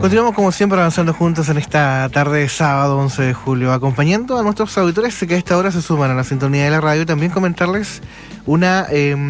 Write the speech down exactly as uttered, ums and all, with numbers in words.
Continuamos como siempre avanzando juntos en esta tarde de sábado once de julio, acompañando a nuestros auditores que a esta hora se suman a la sintonía de la radio y también comentarles una... Eh,